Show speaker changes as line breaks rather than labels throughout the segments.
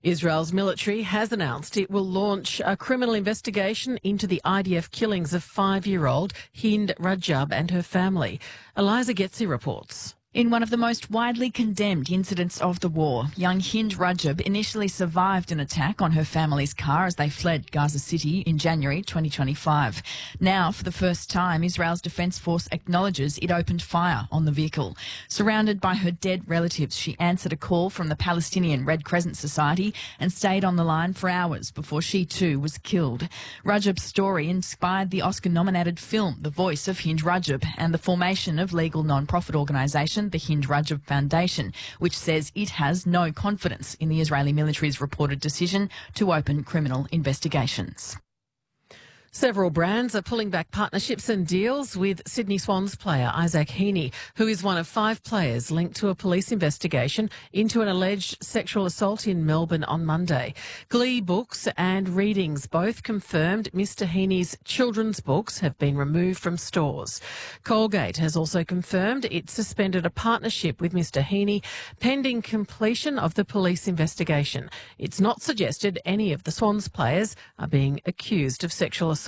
Israel's military has announced it will launch a criminal investigation into the IDF killings of 5-year-old Hind Rajab and her family. Eliza Getzi reports.
In one of the most widely condemned incidents of the war, young Hind Rajab initially survived an attack on her family's car as they fled Gaza City in January 2025. Now, for the first time, Israel's Defence Force acknowledges it opened fire on the vehicle. Surrounded by her dead relatives, she answered a call from the Palestinian Red Crescent Society and stayed on the line for hours before she too was killed. Rajab's story inspired the Oscar-nominated film The Voice of Hind Rajab and the formation of legal non-profit organisation the Hind Rajab Foundation, which says it has no confidence in the Israeli military's reported decision to open criminal investigations.
Several brands are pulling back partnerships and deals with Sydney Swans player Isaac Heaney, who is one of 5 players linked to a police investigation into an alleged sexual assault in Melbourne on Monday. Glee Books and Readings both confirmed Mr Heaney's children's books have been removed from stores. Colgate has also confirmed it suspended a partnership with Mr Heaney pending completion of the police investigation. It's not suggested any of the Swans players are being accused of sexual assault.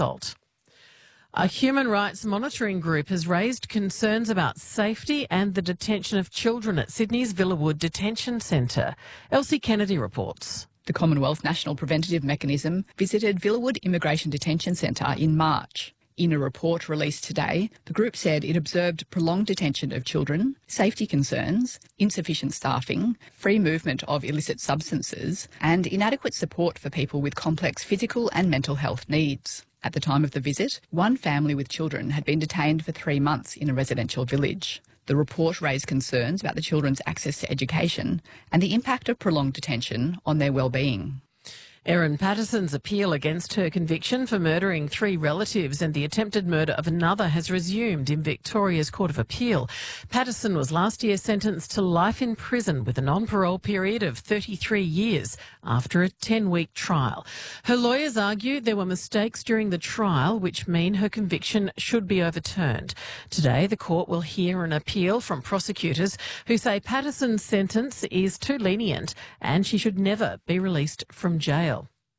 A human rights monitoring group has raised concerns about safety and the detention of children at Sydney's Villawood Detention Centre. Elsie Kennedy reports.
The Commonwealth National Preventative Mechanism visited Villawood Immigration Detention Centre in March. In a report released today, the group said it observed prolonged detention of children, safety concerns, insufficient staffing, free movement of illicit substances, and inadequate support for people with complex physical and mental health needs. At the time of the visit, one family with children had been detained for 3 months in a residential village. The report raised concerns about the children's access to education and the impact of prolonged detention on their well-being.
Erin Patterson's appeal against her conviction for murdering 3 relatives and the attempted murder of another has resumed in Victoria's Court of Appeal. Patterson was last year sentenced to life in prison with a non-parole period of 33 years after a 10-week trial. Her lawyers argue there were mistakes during the trial which mean her conviction should be overturned. Today, the court will hear an appeal from prosecutors who say Patterson's sentence is too lenient and she should never be released from jail.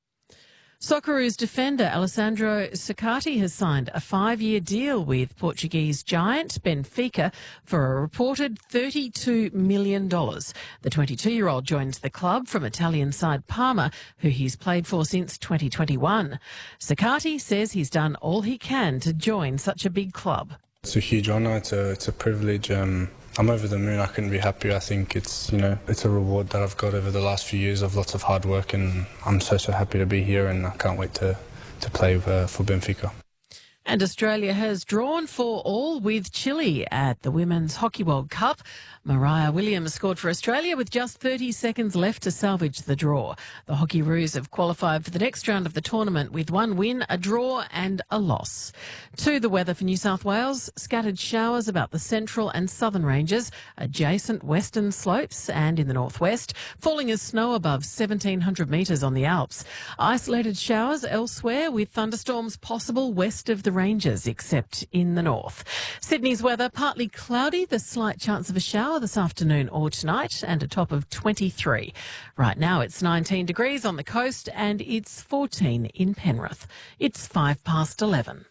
Socceroos defender Alessandro Saccardi has signed a 5-year deal with Portuguese giant Benfica for a reported $32 million. The 22-year-old joins the club from Italian side Parma, who he's played for since 2021. Saccardi says he's done all he can to join such a big club.
It's a huge honour, it's a privilege. I'm over the moon. I couldn't be happier. I think it's a reward that I've got over the last few years of lots of hard work, and I'm so happy to be here, and I can't wait to play for Benfica.
And Australia has drawn 4-4 with Chile at the Women's Hockey World Cup. Mariah Williams scored for Australia with just 30 seconds left to salvage the draw. The Hockeyroos have qualified for the next round of the tournament with 1 win, a draw and a loss. To the weather for New South Wales, scattered showers about the central and southern ranges, adjacent western slopes and in the northwest, falling as snow above 1,700 metres on the Alps. Isolated showers elsewhere with thunderstorms possible west of the ranges except in the north. Sydney's weather, partly cloudy, the slight chance of a shower this afternoon or tonight, and a top of 23. Right now it's 19 degrees on the coast and it's 14 in Penrith. It's 11:05.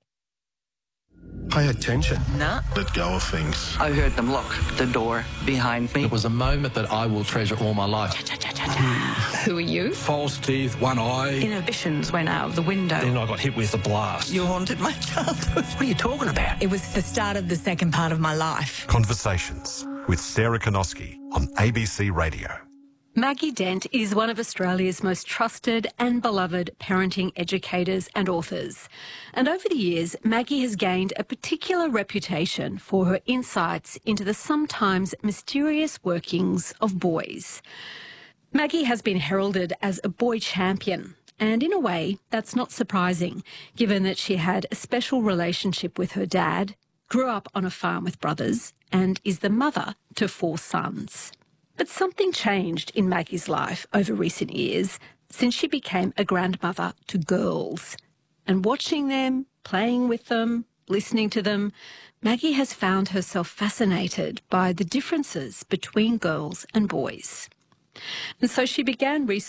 Pay attention.
Nah.
Let go of things.
I heard them lock the door behind me.
It was a moment that I will treasure all my life.
Who are you?
False teeth, one eye.
Inhibitions went out of the window.
Then I got hit with a blast.
You haunted my childhood.
What are you talking about?
It was the start of the second part of my life.
Conversations with Sarah Konoski on ABC Radio.
Maggie Dent is one of Australia's most trusted and beloved parenting educators and authors. And over the years, Maggie has gained a particular reputation for her insights into the sometimes mysterious workings of boys. Maggie has been heralded as a boy champion. And in a way, that's not surprising, given that she had a special relationship with her dad, grew up on a farm with brothers, and is the mother to 4 sons. But something changed in Maggie's life over recent years since she became a grandmother to girls. And watching them, playing with them, listening to them, Maggie has found herself fascinated by the differences between girls and boys. And so she began researching